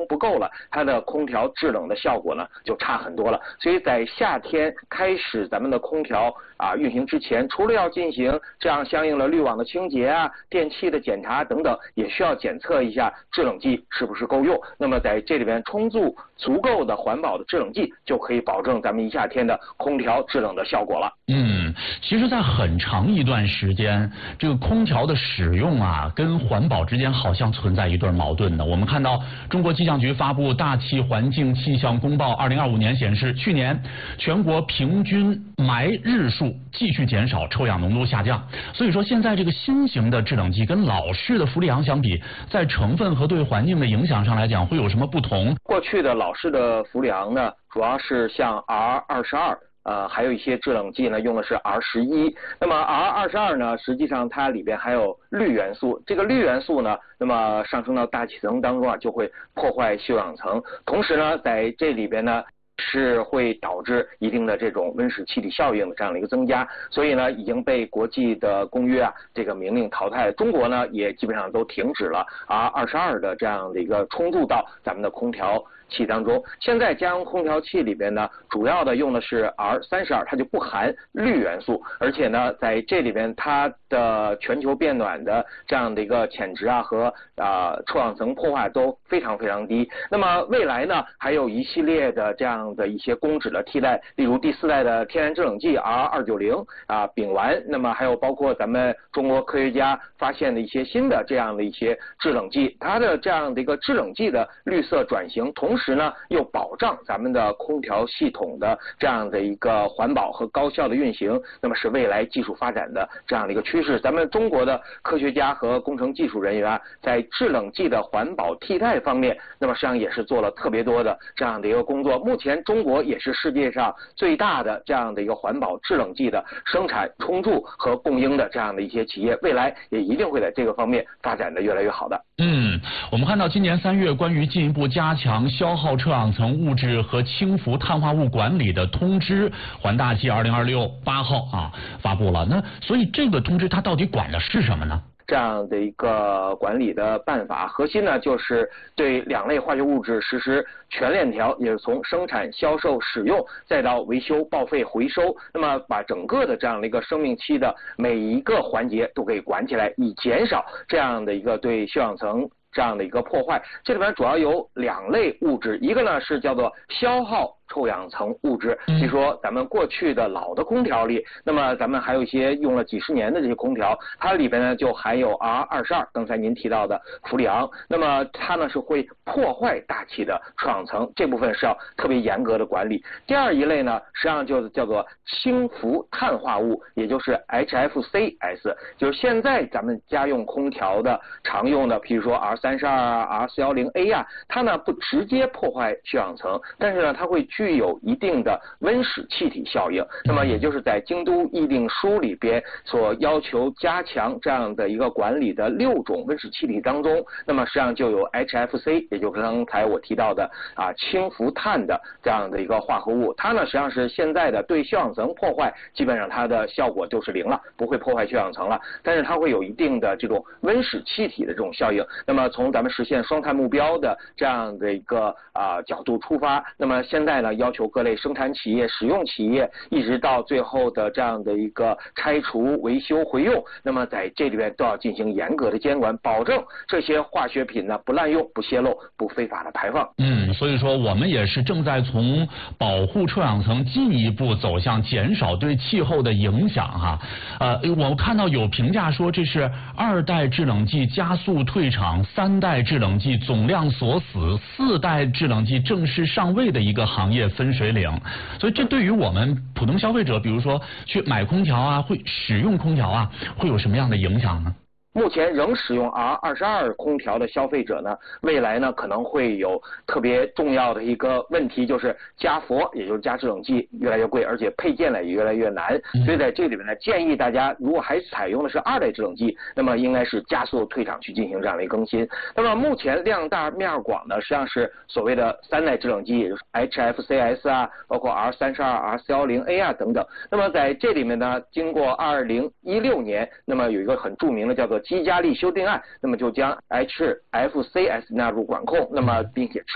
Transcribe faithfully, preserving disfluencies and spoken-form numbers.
不够了，它的空调制冷的效果呢就差很多了。所以在夏天开始咱们的空调啊运行之前，除了要进行这样相应的滤网的清洁啊、电器的检查等等，也需要检测一下制冷剂是不是够用。那么在这里边充足足够的环保的制冷剂，就可以保证咱们一夏天的空调制冷的效果了。 嗯，其实在很长一段时间，这个空调的使用啊跟环保之间好像存在一对矛盾的。我们看到中国气象局发布《大气环境气象公报》二零二五年显示，去年全国平均霾日数继续减少，臭氧浓度下降。所以说现在这个新型的制冷剂跟老式的氟利昂相比，在成分和对环境的影响上来讲会有什么不同？ 过去的老式的氟利昂呢，主要是像 R 二十二。呃，还有一些制冷剂呢，用的是 R 十一。那么 R 二十二呢，实际上它里边还有氯元素。这个氯元素呢，那么上升到大气层当中啊，就会破坏臭氧层。同时呢，在这里边呢，是会导致一定的这种温室气体效应的这样的一个增加。所以呢，已经被国际的公约啊这个明令淘汰。中国呢，也基本上都停止了 R 二十二的这样的一个充注到咱们的空调器当中。现在家用空调器里边呢，主要的用的是 R 三十二，它就不含氯元素，而且呢，在这里边它的全球变暖的这样的一个潜值啊和啊、呃、臭氧层破坏都非常非常低。那么未来呢，还有一系列的这样的一些公脂的替代，例如第四代的天然制冷剂 R 二九零啊丙烷，那么还有包括咱们中国科学家发现的一些新的这样的一些制冷剂，它的这样的一个制冷剂的绿色转型，同时呢又保障咱们的空调系统的这样的一个环保和高效的运行，那么是未来技术发展的这样的一个趋势。咱们中国的科学家和工程技术人员啊，在制冷剂的环保替代方面，那么实际上也是做了特别多的这样的一个工作。目前中国也是世界上最大的这样的一个环保制冷剂的生产、充注和供应的这样的一些企业，未来也一定会在这个方面发展的越来越好的。 嗯，我们看到今年三月关于进一步加强消耗臭氧层物质和轻浮碳化物管理的通知环大气二零二六八号啊发布了。那所以这个通知它到底管的是什么呢？ 这样的一个管理的办法，核心呢就是对两类化学物质实施全链条，也是从生产、销售、使用，再到维修、报废、回收，那么把整个的这样的一个生命期的每一个环节都给管起来，以减少这样的一个对臭氧层这样的一个破坏。这里边主要有两类物质，一个呢是叫做消耗臭氧层物质，比如说咱们过去的老的空调里，那么咱们还有一些用了几十年的这些空调，它里边呢就含有 R 二十二，刚才您提到的氟利昂，那么它呢是会破坏大气的臭氧层，这部分是要特别严格的管理。第二一类呢，实际上就叫做轻浮碳化物，也就是 H F C S， 就是现在咱们家用空调的常用的，比如说 R 三十二啊、R 四十零 A 啊，它呢不直接破坏臭氧层，但是呢它会具有一定的温室气体效应。那么也就是在京都议定书里边所要求加强这样的一个管理的六种温室气体当中，那么实际上就有 H F C， 也就是刚才我提到的啊氢氟碳的这样的一个化合物，它呢实际上是现在的对臭氧层破坏基本上它的效果就是零了，不会破坏臭氧层了，但是它会有一定的这种温室气体的这种效应。那么从咱们实现双碳目标的这样的一个啊角度出发，那么现在呢要求各类生产企业、使用企业，一直到最后的这样的一个拆除、维修、回用，那么在这里边都要进行严格的监管，保证这些化学品呢不滥用、不泄漏、不非法的排放。 嗯，所以说我们也是正在从保护臭氧层进一步走向减少对气候的影响哈。呃，我看到有评价说这是二代制冷剂加速退场，三代制冷剂总量锁死，四代制冷剂正式上位的一个行业分水岭。所以这对于我们普通消费者，比如说去买空调啊，会使用空调啊，会有什么样的影响呢？ 目前仍使用 R 二十二 空调的消费者呢，未来呢可能会有特别重要的一个问题，就是加氟，也就是加制冷剂越来越贵，而且配件呢也越来越难。所以在这里面呢，建议大家如果还采用的是二代制冷剂，那么应该是加速退场去进行这样的一个更新。那么目前量大面广呢，实际上是所谓的三代制冷剂，也就是 H F C S 啊，包括 R 三十二、R 四十零 A 啊等等。那么在这里面呢，经过二零一六年，那么有一个很著名的叫做基加利修订案，那么就将 H F C S 纳入管控，那么并且